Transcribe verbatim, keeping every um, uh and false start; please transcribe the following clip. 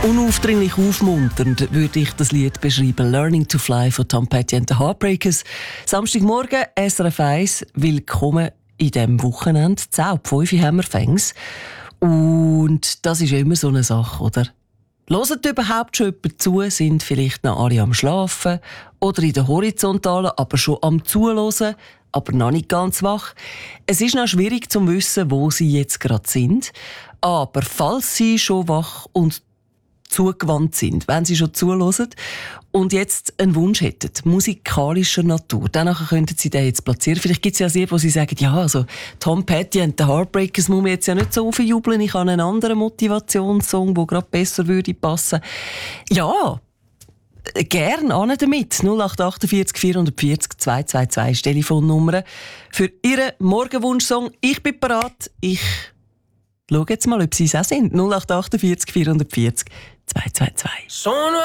Unaufdringlich aufmunternd würde ich das Lied beschreiben. «Learning to Fly» von Tom Petty and the Heartbreakers. Samstagmorgen, S R F eins. Willkommen in diesem Wochenende. zehn ab fünf haben wir Fängs. Und das ist ja immer so eine Sache, oder? Hört überhaupt schon jemand zu? Sind vielleicht noch alle am Schlafen? Oder in der Horizontalen, aber schon am Zuhören, aber noch nicht ganz wach? Es ist noch schwierig zu wissen, wo sie jetzt gerade sind. Aber falls sie schon wach und zugewandt sind, wenn sie schon zuhören und jetzt einen Wunsch hätten, musikalischer Natur, dann könnten sie den jetzt platzieren. Vielleicht gibt es ja sehr, wo sie sagen, ja, also Tom Petty and the Heartbreakers muss man jetzt ja nicht so aufjubeln, ich habe einen anderen Motivationssong, der gerade besser würde passen. Ja, gern an damit. null acht acht vier vier vier vier zwei zwei zwei ist Telefonnummer für Ihren Morgenwunschsong. Ich bin bereit. Ich schaue jetzt mal, ob Sie es auch sind. null acht acht vier vier vier vier zwei zwei zwei.